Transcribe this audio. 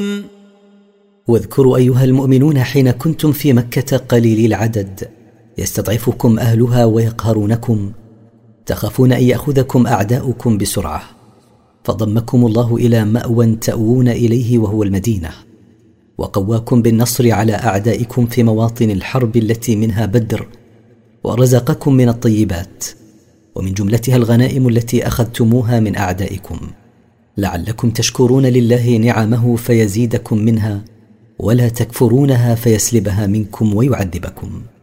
واذكروا أيها المؤمنون حين كنتم في مكة قليلي العدد يستضعفكم أهلها ويقهرونكم تخافون أن يأخذكم أعداؤكم بسرعة، فضمكم الله إلى مأوى تأوون إليه وهو المدينة، وقواكم بالنصر على أعدائكم في مواطن الحرب التي منها بدر، ورزقكم من الطيبات ومن جملتها الغنائم التي أخذتموها من أعدائكم، لعلكم تشكرون لله نعمه فيزيدكم منها ولا تكفرونها فيسلبها منكم ويعذبكم.